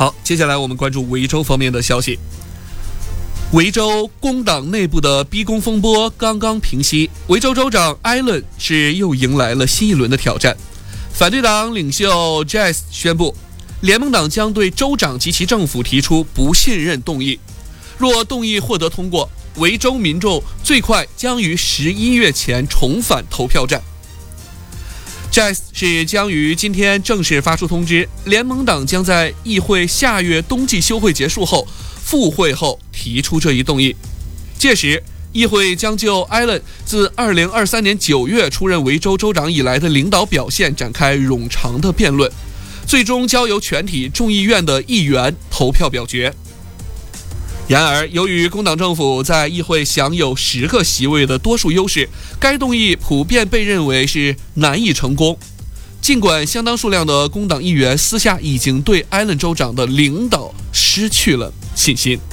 好，接下来我们关注维州方面的消息。维州工党内部的逼宫风波刚刚平息，维州州长艾伦是又迎来了新一轮的挑战。反对党领袖 Jess 宣布，联盟党将对州长及其政府提出不信任动议。若动议获得通过，维州民众最快将于11月前重返投票站。Jess 是将于今天正式发出通知，联盟党将在议会下月冬季休会结束后复会后提出这一动议。届时，议会将就艾伦自2023年9月出任维州州长以来的领导表现展开冗长的辩论，最终交由全体众议院的议员投票表决。然而，由于工党政府在议会享有10个席位的多数优势，该动议普遍被认为是难以成功。尽管相当数量的工党议员私下已经对艾伦州长的领导失去了信心。